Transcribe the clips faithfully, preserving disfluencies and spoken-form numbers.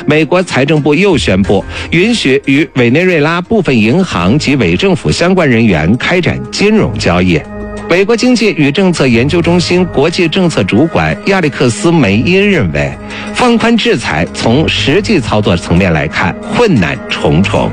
美国财政部又宣布允许与委内瑞拉部分银行及伪政府相关人员开展金融交易。美国经济与政策研究中心国际政策主管亚历克斯·梅因认为，放宽制裁从实际操作层面来看，困难重重。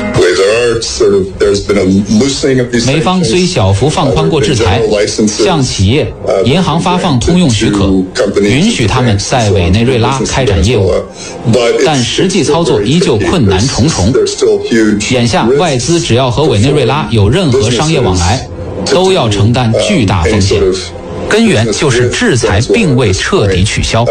美方虽小幅放宽过制裁，向企业、银行发放通用许可，允许他们在委内瑞拉开展业务，但实际操作依旧困难重重。眼下，外资只要和委内瑞拉有任何商业往来，都要承担巨大风险。根源就是制裁并未彻底取消。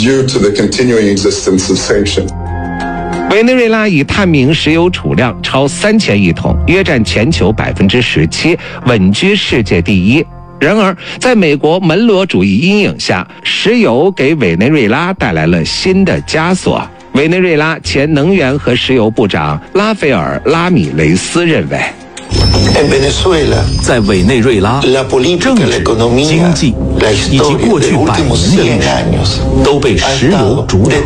委内瑞拉已探明石油储量超三千亿桶，约占全球百分之十七，稳居世界第一。然而，在美国门罗主义阴影下，石油给委内瑞拉带来了新的枷锁。委内瑞拉前能源和石油部长拉斐尔·拉米雷斯认为， 在委内瑞拉，政治、经济以及过去百年的历史都被石油主导。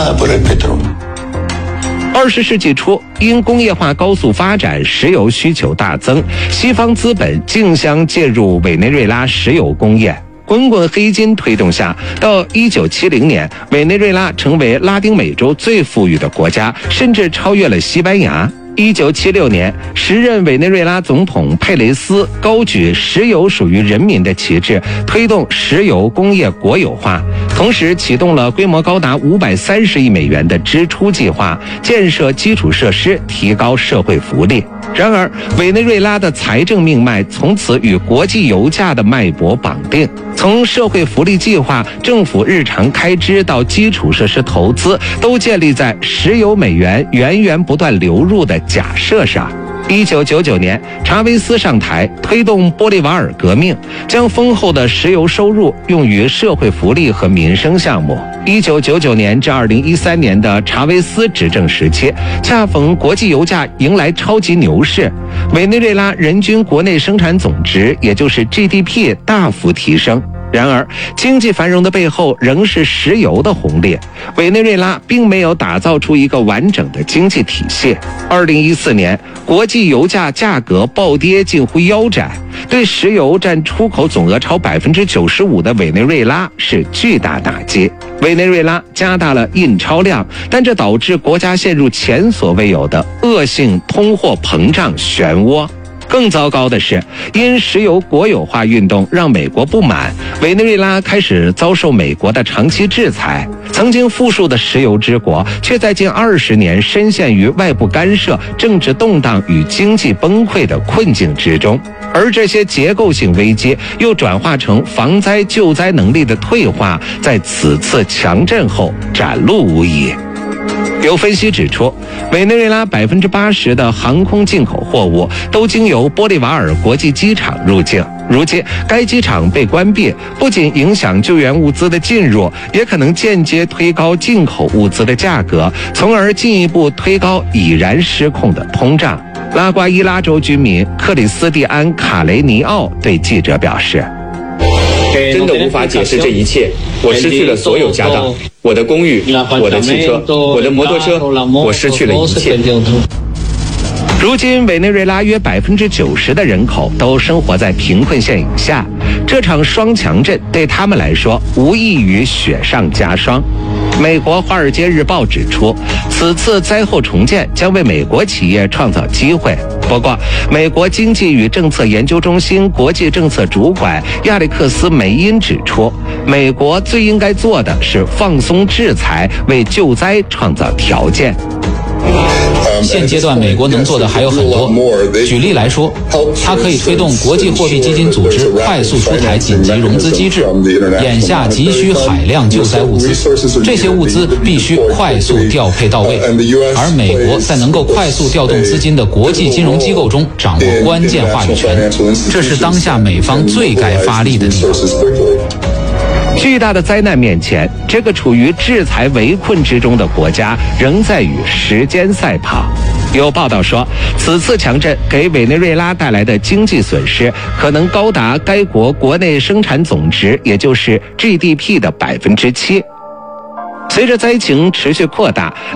二十世纪初，因工业化高速发展，石油需求大增，西方资本竞相介入委内瑞拉石油工业。滚滚黑金推动下，到一九七零年，委内瑞拉成为拉丁美洲最富裕的国家，甚至超越了西班牙。一九七六年，时任委内瑞拉总统佩雷斯高举石油属于人民的旗帜，推动石油工业国有化，同时启动了规模高达五百三十亿美元的支出计划，建设基础设施，提高社会福利。然而，委内瑞拉的财政命脉从此与国际油价的脉搏绑定。从社会福利计划、政府日常开支到基础设施投资，都建立在石油美元源源不断流入的假设上。一九九九年，查韦斯上台，推动玻利瓦尔革命，将丰厚的石油收入用于社会福利和民生项目。一九九九年至二零一三年的查韦斯执政时期，恰逢国际油价迎来超级牛市，委内瑞拉人均国内生产总值，也就是 G D P 大幅提升。然而，经济繁荣的背后仍是石油的红利。委内瑞拉并没有打造出一个完整的经济体系。二零一四年，国际油价价格暴跌近乎腰斩，对石油占出口总额超百分之九十五的委内瑞拉是巨大打击。委内瑞拉加大了印钞量，但这导致国家陷入前所未有的恶性通货膨胀漩涡。更糟糕的是，因石油国有化运动让美国不满，委内瑞拉开始遭受美国的长期制裁。曾经富庶的石油之国，却在近二十年深陷于外部干涉、政治动荡与经济崩溃的困境之中。而这些结构性危机又转化成防灾救灾能力的退化，在此次强震后展露无遗。有分析指出，委内瑞拉百分之八十的航空进口货物都经由玻利瓦尔国际机场入境。如今，该机场被关闭，不仅影响救援物资的进入，也可能间接推高进口物资的价格，从而进一步推高已然失控的通胀。拉瓜伊拉州居民克里斯蒂安·卡雷尼奥对记者表示：“ 真的无法解释这一切，我失去了所有家当，我的公寓，我的汽车，我的摩托车，我失去了一切。” 如今，委内瑞拉约百分之九十的人口都生活在贫困线以下，这场双强震对他们来说无异于雪上加霜。美国《华尔街日报》指出，此次灾后重建将为美国企业创造机会。不过，美国经济与政策研究中心国际政策主管亚历克斯·梅因指出，美国最应该做的是放松制裁，为救灾创造条件。 现阶段美国能做的还有很多。举例来说，它可以推动国际货币基金组织快速出台紧急融资机制，眼下急需海量救灾物资，这些物资必须快速调配到位，而美国在能够快速调动资金的国际金融机构中掌握关键话语权，这是当下美方最该发力的地方。 巨大的灾难面前，这个处于制裁围困之中的国家仍在与时间赛跑。有报道说，此次强震给委内瑞拉带来的经济损失可能高达该国国内生产总值，也就是 G D P 的百分之七。随着灾情持续扩大，